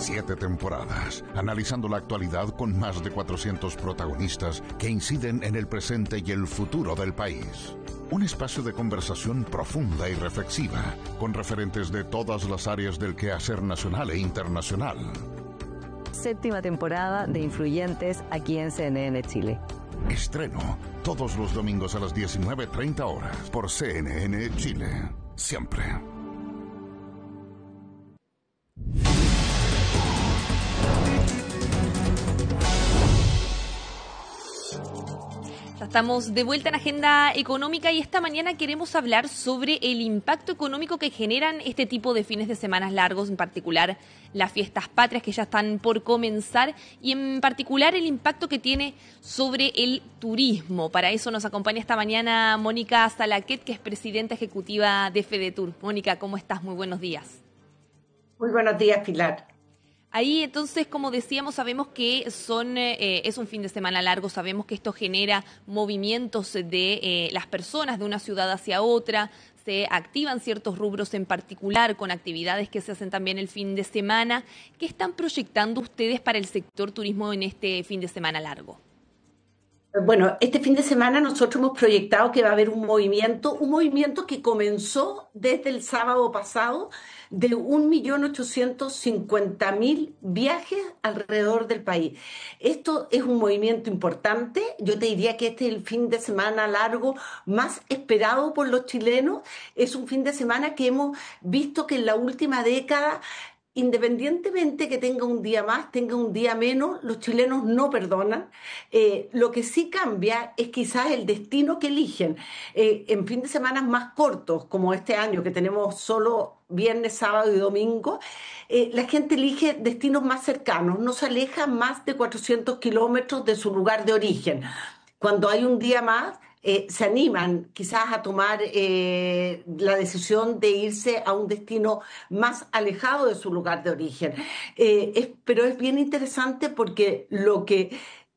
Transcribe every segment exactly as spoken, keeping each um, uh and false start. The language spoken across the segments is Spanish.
Siete temporadas, analizando la actualidad con más de cuatrocientos protagonistas que inciden en el presente y el futuro del país. Un espacio de conversación profunda y reflexiva, con referentes de todas las áreas del quehacer nacional e internacional. Séptima temporada de Influyentes aquí en C N N Chile. Estreno todos los domingos a las diecinueve treinta horas por C N N Chile. Siempre. Ya estamos de vuelta en Agenda Económica y esta mañana queremos hablar sobre el impacto económico que generan este tipo de fines de semana largos, en particular las fiestas patrias que ya están por comenzar y en particular el impacto que tiene sobre el turismo. Para eso nos acompaña esta mañana Mónica Salaquet, que es presidenta ejecutiva de FEDETUR. Mónica, ¿cómo estás? Muy buenos días. Muy buenos días, Pilar. Ahí entonces, como decíamos, sabemos que son eh, es un fin de semana largo, sabemos que esto genera movimientos de eh, las personas de una ciudad hacia otra, se activan ciertos rubros en particular con actividades que se hacen también el fin de semana. ¿Qué están proyectando ustedes para el sector turismo en este fin de semana largo? Bueno, este fin de semana nosotros hemos proyectado que va a haber un movimiento, un movimiento que comenzó desde el sábado pasado de un millón ochocientos cincuenta mil viajes alrededor del país. Esto es un movimiento importante. Yo te diría que este es el fin de semana largo más esperado por los chilenos. Es un fin de semana que hemos visto que en la última década, independientemente que tenga un día más, tenga un día menos, los chilenos no perdonan. Eh, lo que sí cambia es quizás el destino que eligen. Eh, en fin de semana más cortos, como este año, que tenemos solo viernes, sábado y domingo, eh, la gente elige destinos más cercanos, no se aleja más de cuatrocientos kilómetros de su lugar de origen. Cuando hay un día más, Eh, se animan quizás a tomar eh, la decisión de irse a un destino más alejado de su lugar de origen. Eh, es, pero es bien interesante porque lo que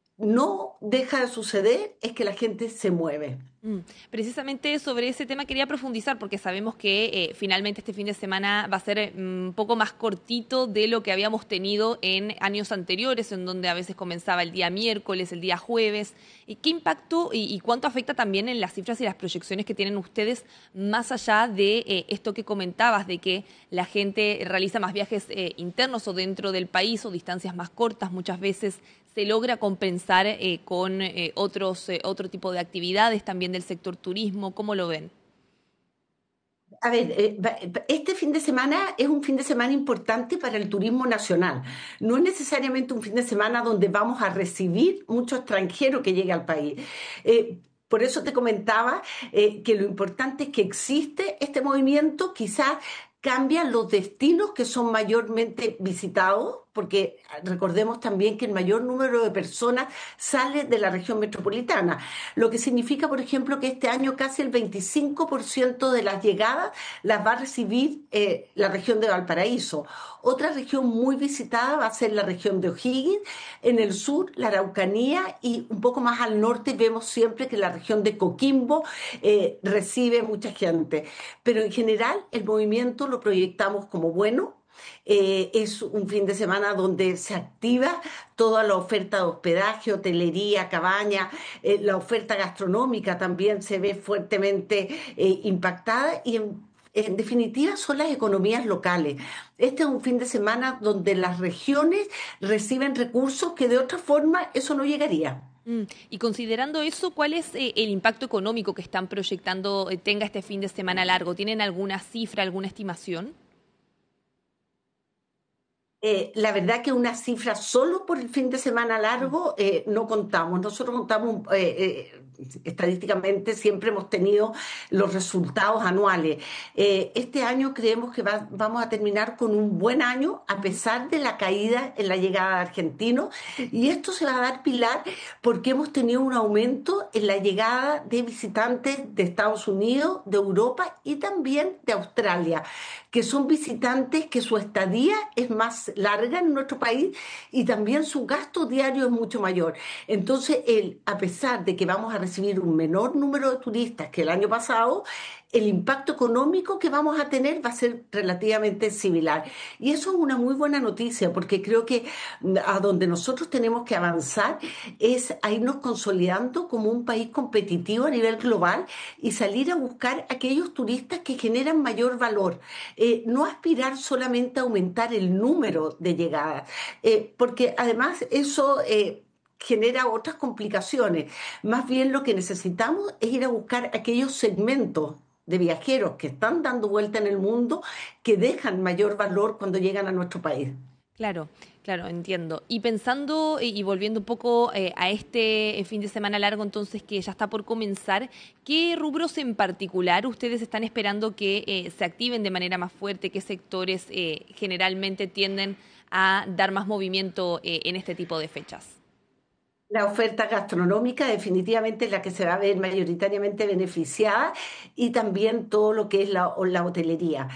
no deja de suceder es que la gente se mueve. Mm, precisamente sobre ese tema quería profundizar porque sabemos que eh, finalmente este fin de semana va a ser un mm, poco más cortito de lo que habíamos tenido en años anteriores, en donde a veces comenzaba el día miércoles, el día jueves. ¿Y qué impacto y, y cuánto afecta también en las cifras y las proyecciones que tienen ustedes más allá de eh, esto que comentabas, de que la gente realiza más viajes eh, internos o dentro del país o distancias más cortas? Muchas veces se logra compensar eh, con eh, otros eh, otro tipo de actividades también del sector turismo. ¿Cómo lo ven? A ver, eh, este fin de semana es un fin de semana importante para el turismo nacional. No es necesariamente un fin de semana donde vamos a recibir mucho extranjero que llegue al país. Eh, Por eso te comentaba eh, que lo importante es que existe este movimiento, quizás cambian los destinos que son mayormente visitados, porque recordemos también que el mayor número de personas sale de la región metropolitana, lo que significa, por ejemplo, que este año casi el veinticinco por ciento de las llegadas las va a recibir eh, la región de Valparaíso. Otra región muy visitada va a ser la región de O'Higgins, en el sur la Araucanía y un poco más al norte vemos siempre que la región de Coquimbo eh, recibe mucha gente. Pero en general el movimiento lo proyectamos como bueno. Eh, es un fin de semana donde se activa toda la oferta de hospedaje, hotelería, cabaña, eh, la oferta gastronómica también se ve fuertemente eh, impactada y en, en definitiva son las economías locales. Este es un fin de semana donde las regiones reciben recursos que de otra forma eso no llegaría. Mm, y considerando eso, ¿cuál es eh, el impacto económico que están proyectando eh, tenga este fin de semana largo? ¿Tienen alguna cifra, alguna estimación? Eh, la verdad que una cifra solo por el fin de semana largo eh, no contamos. Nosotros contamos eh, eh, estadísticamente, siempre hemos tenido los resultados anuales. Eh, este año creemos que va, vamos a terminar con un buen año a pesar de la caída en la llegada de argentinos, y esto se va a dar, Pilar, porque hemos tenido un aumento en la llegada de visitantes de Estados Unidos, de Europa y también de Australia, que son visitantes que su estadía es más larga en nuestro país y también su gasto diario es mucho mayor. Entonces, él, a pesar de que vamos a recibir un menor número de turistas que el año pasado, el impacto económico que vamos a tener va a ser relativamente similar. Y eso es una muy buena noticia, porque creo que a donde nosotros tenemos que avanzar es a irnos consolidando como un país competitivo a nivel global y salir a buscar aquellos turistas que generan mayor valor. Eh, no aspirar solamente a aumentar el número de llegadas, eh, porque además eso... Eh, genera otras complicaciones. Más bien lo que necesitamos es ir a buscar aquellos segmentos de viajeros que están dando vuelta en el mundo que dejan mayor valor cuando llegan a nuestro país. Claro, claro, entiendo. Y pensando y volviendo un poco eh, a este fin de semana largo, entonces, que ya está por comenzar, ¿qué rubros en particular ustedes están esperando que eh, se activen de manera más fuerte? ¿Qué sectores eh, generalmente tienden a dar más movimiento eh, en este tipo de fechas? La oferta gastronómica definitivamente es la que se va a ver mayoritariamente beneficiada y también todo lo que es la, la hotelería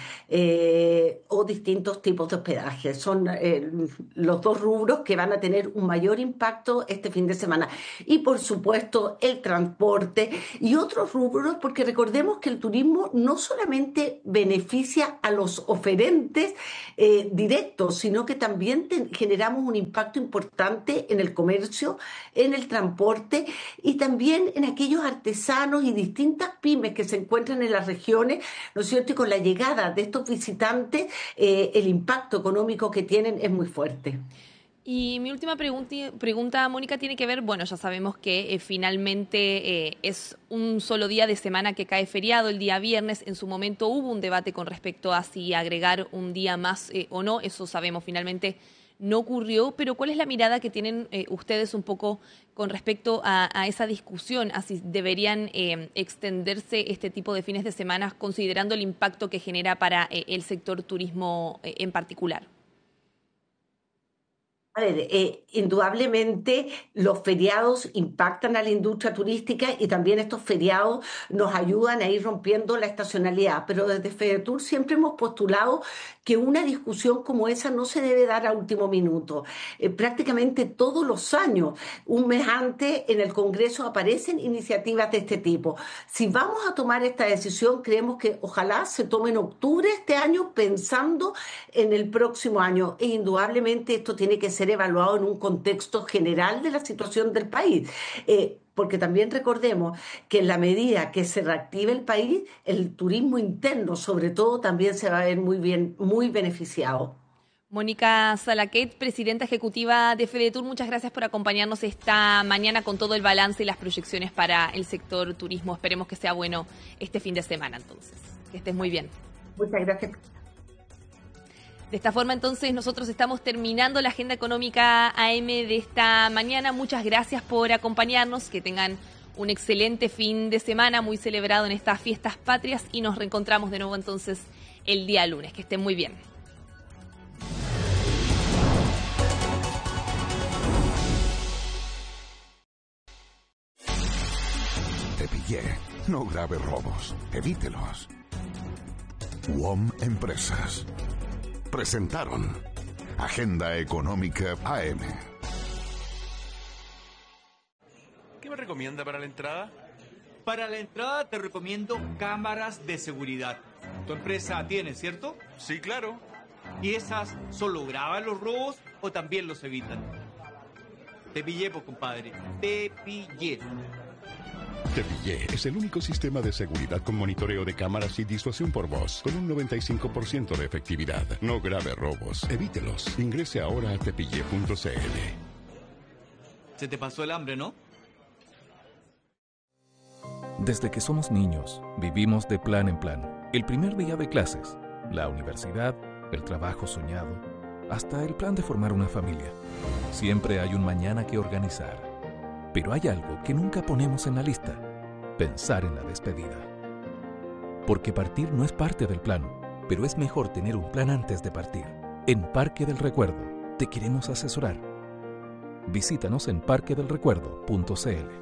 eh, o distintos tipos de hospedaje. Son eh, los dos rubros que van a tener un mayor impacto este fin de semana. Y por supuesto el transporte y otros rubros, porque recordemos que el turismo no solamente beneficia a los oferentes eh, directos, sino que también te, generamos un impacto importante en el comercio, en el transporte y también en aquellos artesanos y distintas pymes que se encuentran en las regiones, ¿no es cierto? Y con la llegada de estos visitantes, eh, el impacto económico que tienen es muy fuerte. Y mi última pregunta, pregunta, Mónica, tiene que ver, bueno, ya sabemos que eh, finalmente eh, es un solo día de semana que cae feriado, el día viernes. En su momento hubo un debate con respecto a si agregar un día más eh, o no, eso sabemos finalmente no ocurrió, pero ¿cuál es la mirada que tienen eh, ustedes un poco con respecto a, a esa discusión, a si deberían eh, extenderse este tipo de fines de semana considerando el impacto que genera para eh, el sector turismo eh, en particular? A ver, eh, indudablemente los feriados impactan a la industria turística y también estos feriados nos ayudan a ir rompiendo la estacionalidad, pero desde FEDETUR siempre hemos postulado que una discusión como esa no se debe dar a último minuto. Eh, prácticamente todos los años, un mes antes, en el Congreso aparecen iniciativas de este tipo. Si vamos a tomar esta decisión, creemos que ojalá se tome en octubre de este año pensando en el próximo año. E indudablemente esto tiene que ser evaluado en un contexto general de la situación del país. Eh, porque también recordemos que en la medida que se reactive el país, el turismo interno, sobre todo, también se va a ver muy bien, muy beneficiado. Mónica Salaquet, presidenta ejecutiva de FEDETUR, muchas gracias por acompañarnos esta mañana con todo el balance y las proyecciones para el sector turismo. Esperemos que sea bueno este fin de semana, entonces. Que estés muy bien. Muchas gracias. De esta forma, entonces, nosotros estamos terminando la agenda económica A M de esta mañana. Muchas gracias por acompañarnos. Que tengan un excelente fin de semana, muy celebrado en estas fiestas patrias. Y nos reencontramos de nuevo, entonces, el día lunes. Que estén muy bien. Te pillé. No grave robos. Evítelos. U O M Empresas presentaron Agenda Económica A M. ¿Qué me recomienda para la entrada? Para la entrada te recomiendo cámaras de seguridad. Tu empresa tiene, ¿cierto? Sí, claro. ¿Y esas solo graban los robos o también los evitan? Te pillé, pues, compadre. Te pillé. Te Pillé es el único sistema de seguridad con monitoreo de cámaras y disuasión por voz, con un noventa y cinco por ciento de efectividad. No grave robos, evítelos. Ingrese ahora a tepillé punto c l. Se te pasó el hambre, ¿no? Desde que somos niños, vivimos de plan en plan. El primer día de clases, la universidad, el trabajo soñado, hasta el plan de formar una familia. Siempre hay un mañana que organizar. Pero hay algo que nunca ponemos en la lista: pensar en la despedida. Porque partir no es parte del plan, pero es mejor tener un plan antes de partir. En Parque del Recuerdo te queremos asesorar. Visítanos en parque del recuerdo punto c l.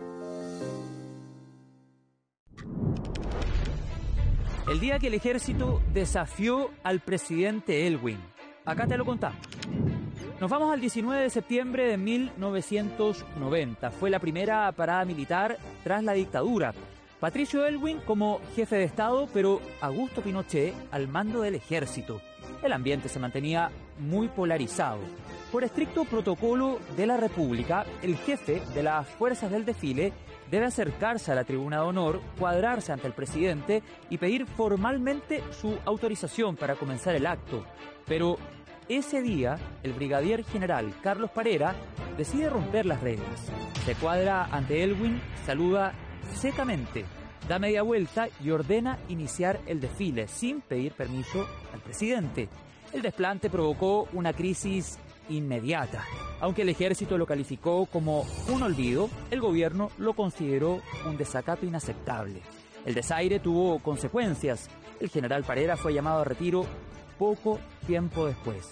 El día que el ejército desafió al presidente Elwin. Acá te lo contamos. Nos vamos al diecinueve de septiembre de mil novecientos noventa. Fue la primera parada militar tras la dictadura. Patricio Aylwin como jefe de Estado, pero Augusto Pinochet al mando del ejército. El ambiente se mantenía muy polarizado. Por estricto protocolo de la República, el jefe de las fuerzas del desfile debe acercarse a la tribuna de honor, cuadrarse ante el presidente y pedir formalmente su autorización para comenzar el acto. Pero ese día, el brigadier general Carlos Parera decide romper las reglas. Se cuadra ante Aylwin, saluda secamente, da media vuelta y ordena iniciar el desfile sin pedir permiso al presidente. El desplante provocó una crisis inmediata. Aunque el ejército lo calificó como un olvido, el gobierno lo consideró un desacato inaceptable. El desaire tuvo consecuencias. El general Parera fue llamado a retiro poco tiempo después.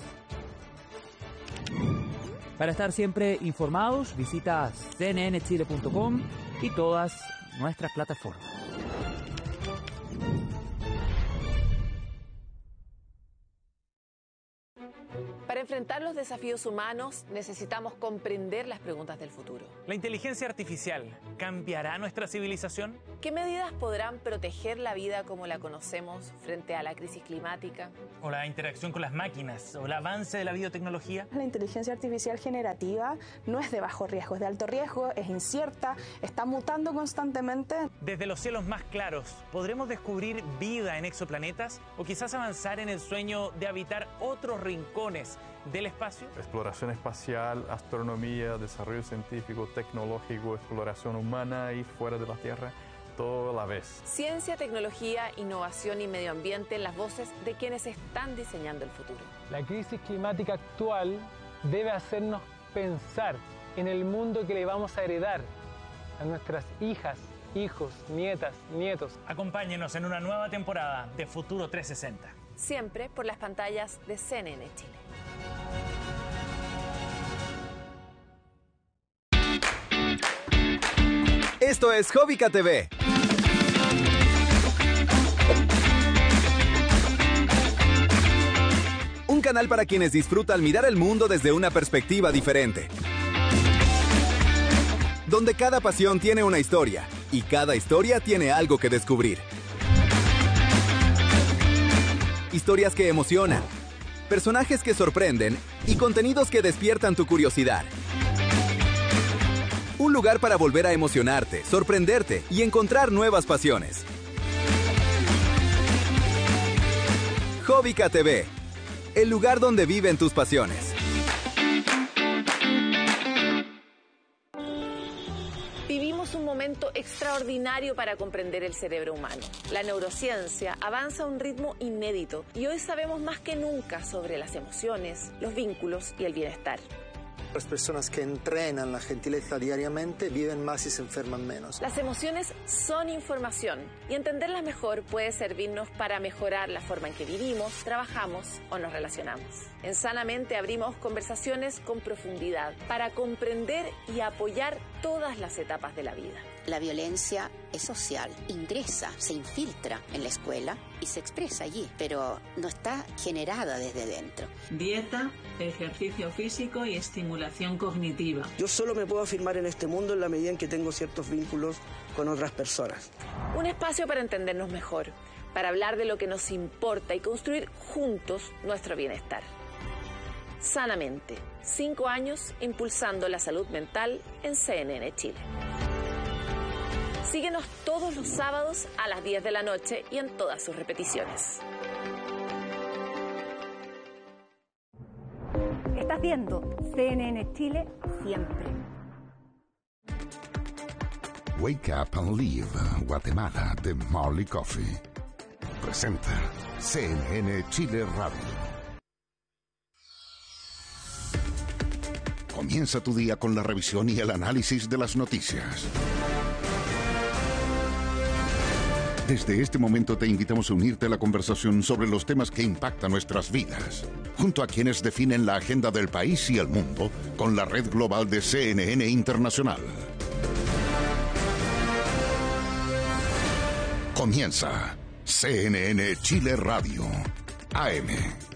Para estar siempre informados, visita c n n chile punto com y todas nuestras plataformas. Para enfrentar los desafíos humanos necesitamos comprender las preguntas del futuro. ¿La inteligencia artificial cambiará nuestra civilización? ¿Qué medidas podrán proteger la vida como la conocemos frente a la crisis climática? ¿O la interacción con las máquinas? ¿O el avance de la biotecnología? La inteligencia artificial generativa no es de bajo riesgo, es de alto riesgo, es incierta, está mutando constantemente. Desde los cielos más claros, ¿podremos descubrir vida en exoplanetas? ¿O quizás avanzar en el sueño de habitar otros rincones del espacio? Exploración espacial, astronomía, desarrollo científico, tecnológico, exploración humana y fuera de la Tierra, todo a la vez. Ciencia, tecnología, innovación y medio ambiente, las voces de quienes están diseñando el futuro. La crisis climática actual debe hacernos pensar en el mundo que le vamos a heredar a nuestras hijas, hijos, nietas, nietos. Acompáñenos en una nueva temporada de Futuro trescientos sesenta. Siempre por las pantallas de C N N Chile. Esto es Jovica T V. Un canal para quienes disfrutan mirar el mundo desde una perspectiva diferente. Donde cada pasión tiene una historia y cada historia tiene algo que descubrir. Historias que emocionan, personajes que sorprenden y contenidos que despiertan tu curiosidad. Un lugar para volver a emocionarte, sorprenderte y encontrar nuevas pasiones. Jovica T V, el lugar donde viven tus pasiones. Vivimos un momento extraordinario para comprender el cerebro humano. La neurociencia avanza a un ritmo inédito y hoy sabemos más que nunca sobre las emociones, los vínculos y el bienestar. Las personas que entrenan la gentileza diariamente viven más y se enferman menos. Las emociones son información y entenderlas mejor puede servirnos para mejorar la forma en que vivimos, trabajamos o nos relacionamos. En Sanamente abrimos conversaciones con profundidad para comprender y apoyar todas las etapas de la vida. La violencia es social, ingresa, se infiltra en la escuela y se expresa allí, pero no está generada desde dentro. Dieta, ejercicio físico y estimulación cognitiva. Yo solo me puedo afirmar en este mundo en la medida en que tengo ciertos vínculos con otras personas. Un espacio para entendernos mejor, para hablar de lo que nos importa y construir juntos nuestro bienestar. Sanamente, cinco años impulsando la salud mental en C N N Chile. Síguenos todos los sábados a las diez de la noche y en todas sus repeticiones. Estás viendo C N N Chile siempre. Wake Up and Live, Guatemala, de Marley Coffee. Presenta C N N Chile Radio. Comienza tu día con la revisión y el análisis de las noticias. Desde este momento te invitamos a unirte a la conversación sobre los temas que impactan nuestras vidas, junto a quienes definen la agenda del país y el mundo con la red global de C N N Internacional. Comienza C N N Chile Radio, A M.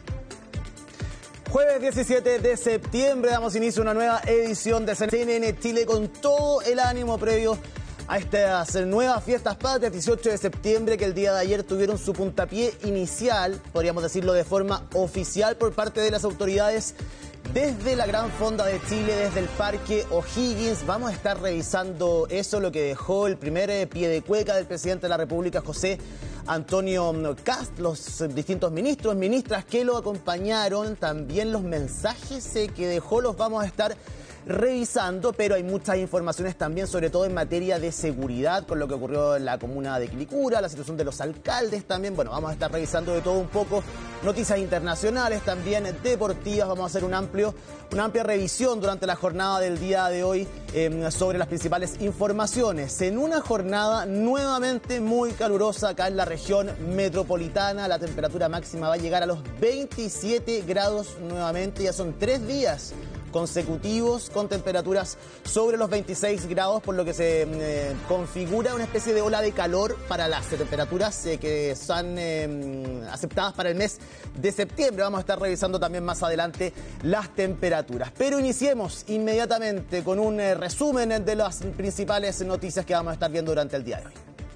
Jueves diecisiete de septiembre damos inicio a una nueva edición de C N N Chile con todo el ánimo previo a estas nuevas fiestas patrias, dieciocho de septiembre, que el día de ayer tuvieron su puntapié inicial, podríamos decirlo de forma oficial, por parte de las autoridades desde la Gran Fonda de Chile, desde el Parque O'Higgins. Vamos a estar revisando eso, lo que dejó el primer pie de cueca del presidente de la República, José Antonio Kast, los distintos ministros, ministras que lo acompañaron, también los mensajes que dejó los vamos a estar revisando, pero hay muchas informaciones también, sobre todo en materia de seguridad, con lo que ocurrió en la comuna de Quilicura, la situación de los alcaldes también. Bueno, vamos a estar revisando de todo un poco, noticias internacionales también, deportivas. Vamos a hacer un amplio, una amplia revisión durante la jornada del día de hoy eh, sobre las principales informaciones. En una jornada nuevamente muy calurosa acá en la región metropolitana, la temperatura máxima va a llegar a los veintisiete grados nuevamente, ya son tres días consecutivos con temperaturas sobre los veintiséis grados, por lo que se eh, configura una especie de ola de calor para las temperaturas eh, que son eh, aceptadas para el mes de septiembre. Vamos a estar revisando también más adelante las temperaturas. Pero iniciemos inmediatamente con un eh, resumen de las principales noticias que vamos a estar viendo durante el día de hoy.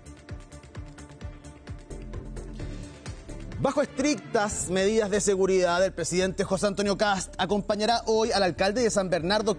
Bajo estrictas medidas de seguridad, el presidente José Antonio Kast acompañará hoy al alcalde de San Bernardo,